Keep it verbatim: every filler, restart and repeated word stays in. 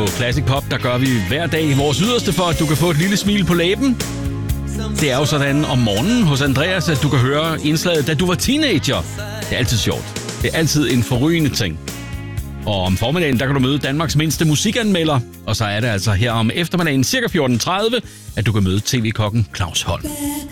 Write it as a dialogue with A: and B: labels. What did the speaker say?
A: på Classic Pop, der gør vi hver dag vores yderste for, at du kan få et lille smil på læben. Det er jo sådan om morgenen hos Andreas, at du kan høre indslaget, da du var teenager. Det er altid sjovt. Det er altid en forrygende ting. Og om formiddagen, der kan du møde Danmarks mindste musikanmelder. Og så er det altså her om eftermiddagen, cirka fjorten tredive, at du kan møde tv-kokken Claus Holm.